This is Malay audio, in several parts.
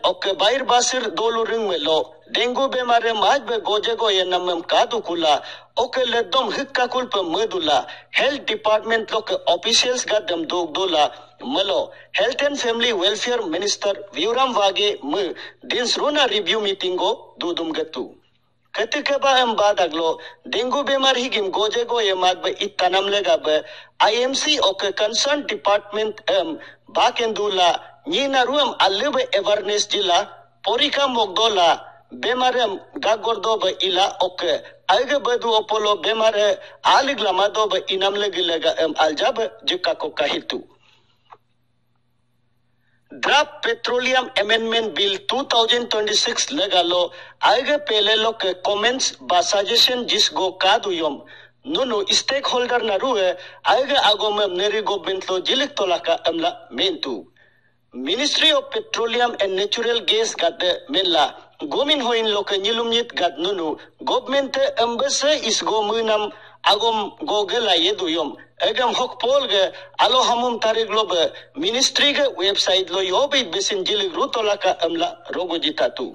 ok bair basir dolu ring melo dengu bemare maj be goje go yenamam kadu kula ok ledom hikkakul pe medula health department lok officials gadam dogdola malo health and family welfare minister Viuram Wage mu dinsruna review meeting go dudum gatu ketika ba badaglo dengu bemar higim goje go yemad be itanam lega be IMC ok concerned department bakendula Nina ruam alebe awareness jila porika mogdola bemarem gagordoba ila ok aiga badu opolo bemare aliglamadoba inamlegilega aljaba jikako kahitu Draft Petroleum Amendment Bill 2026 legalo aiga pelelo ke comments ba suggestion jisgo kaduyom nunu stakeholder narue aiga agomem neri government lo jilik tolaka amla mentu Ministry of Petroleum and Natural Gas gad menla gomin hoin loka nyilumnyit gad nunu government embassy is go munam agom gogela yeduyom egam hok polge alo hamum tarig lobe ministry ge website lo yobe besin jilig rutolaka amla rogojitatu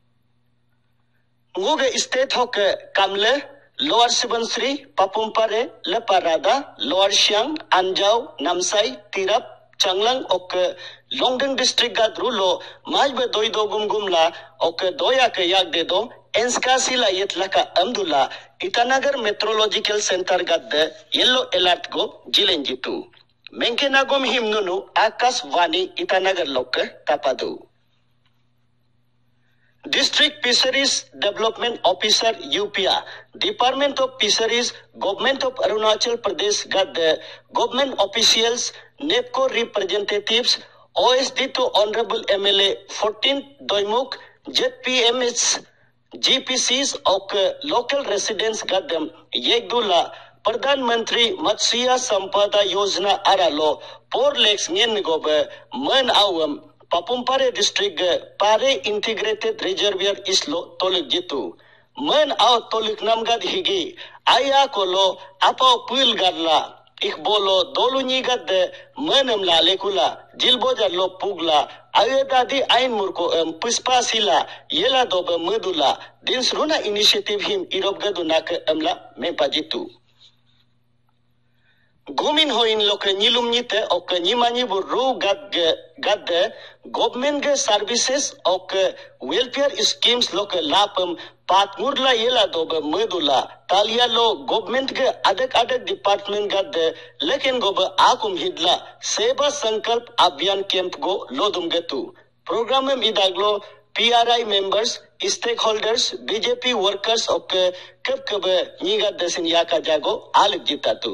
nguge state hok kamle Lower Subansiri Papumpare Leparada Lower Siang Anjau Namsai Tirap Changlang ok Longdeng district ga drulo majbe doido gumgumla ok doya ke yak dedo enskasila yetlaka amdula Itanagar Meteorological Center gadde yellow alert go jilenjitu menkenagom himnunu Akas Vani Itanagar lok tapadu District Fisheries Development Officer UPA Department of Fisheries Government of Arunachal Pradesh gadde government officials NEPCO representatives OSD to Honorable MLA 14 Doimuk ZPMS GPCs ok local residents gaddam yegdula Pradhan Mantri Matsya Sampada Yojana aralo 4 lakhs ngen gobe man awam Papumpare district Pare integrated reservoir islo tolik jitu man aw tolik namgad higi aya kolo apa puil gadla ik bolo dolu nyigad manam la lekula jilbojar lo pugla ayedadi ain murko puspa sila yela dobe medula dinsruna initiative him irobgaduna ke amla mepajitu Gumin hoin loke nyilum nyite ok nyimani buru gad government ge services ok welfare schemes loke lapam patmurla yela dobe medula talia lo government ge adak department gad lekin gobe akum hidla seba sankalp abhiyan camp go lodum getu program em idaglo PRI members stakeholders BJP workers ok kab niga desin yaka jago alik jitatu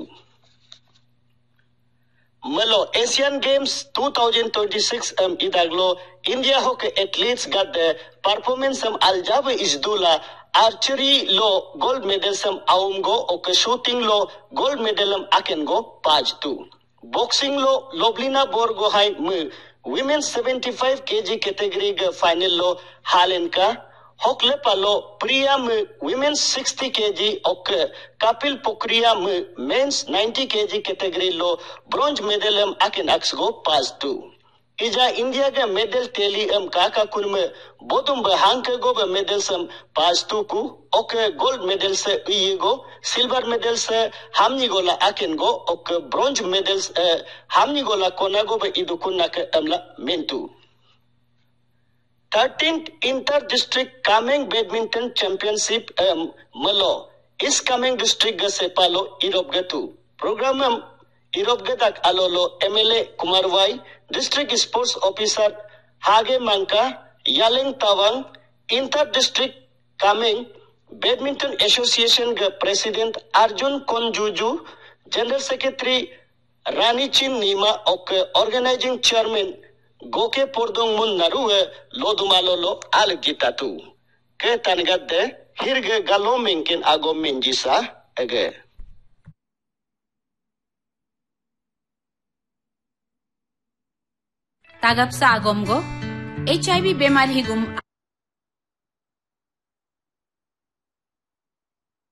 Malo Asian Games 2026 idaglo India hockey athletes got the performance aljaba isdula archery lo gold medal aumgo ok shooting lo gold medal akengo pajtu boxing lo Loblina Borgo hai women's 75 kg category final lo halenka Hokle palo Priya women's 60 kg ok Kapil Pokriya men's 90 kg category lo bronze medal aken axgo pass to Ija India ga medal teli kaka kunme bodum hanke go medal pass to ku ok gold medal se go silver medal se hamni gola aken go ok bronze medals hamni gola kona go idukuna ke amla mentu 13th Inter-District Kameng Badminton Championship Malo is Kameng District Gasepalo Irobgatu. Program Irobgatak Alolo MLA Kumarwai, District Sports Officer Hage Manka, Yaleng Tawang, Inter-District Kameng Badminton Association President Arjun Konjuju, General Secretary Rani Chin Nima, Organizing Chairman Goke Pordong mun narue lodumalo algitatu. Ke tangadde hirge galo menken agom menjisa ege. Tagap sa agom go HIV bemar higum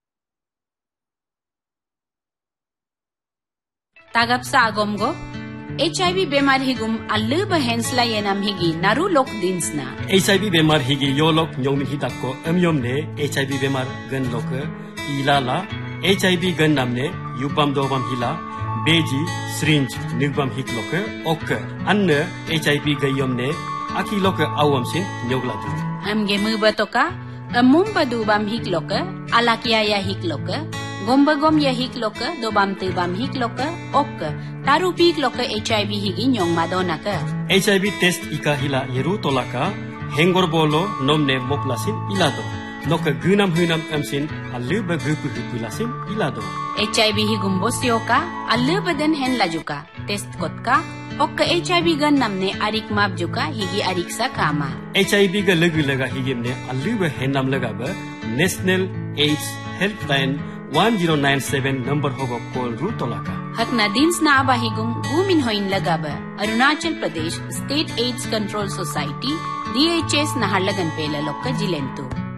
Tagap sa agom go HIV बेमार हिगुम अल्लुब हेंसला येनम हिगी नारू लोक दिन्सना HIV बेमार हिगी यो लोक न्योमिन हिताक को अमयोमने HIV बेमार गन लोक इलाला HIV गन नामने युपम दोबम हिला बेजी श्रिंज निर्बम हिक लोक ओक अन्न HIV गयमने आखी लोक आवमसिन न्योगलादु हमगे मुबतोका अमुम बदुबम हिक लोक अलाकिया या हिक लोक गोम्बगोम या हिक लोक दोबम तुबम हिक लोक ओक तारू पीक लोक HIV हिगी न्योंग मादोनाक HIV टेस्ट इका हिला येरु तोलाका हेंगोर बोलो नोमने मोपलासिन इलादो नोक गुनाम हुनाम अमसिन अल्लुब ग्रुप हुलासिन इलादो HIV हिगुम बोसियोका अल्लुब दन हेन लाजुका टेस्ट कोटका ओक HIV गन नमने अरिक माप जुका हिगी अरिकसा कामा HIV ग लगु लगा हिगिमने अल्लुब हेनाम लगाब नेशनल एड्स हेल्पलाइन 1097 नंबर होगो कॉल रू तोलाका हकना दिन्स ना आबाहिगुम गुमिन होइन लगाब अरुणाचल Pradesh state AIDS control society DHS नहरलगन पेला लोक जिलेंतु